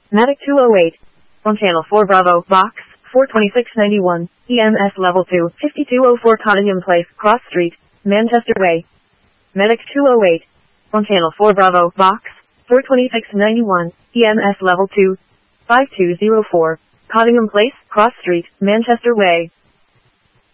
Medic 208. On Channel 4 Bravo, Box 42691, EMS Level 2, 5204 Cottingham Place, Cross Street, Manchester Way. Medic 208. On Channel 4 Bravo, Box 42691, EMS Level 2, 5204, Cottingham Place, Cross Street, Manchester Way.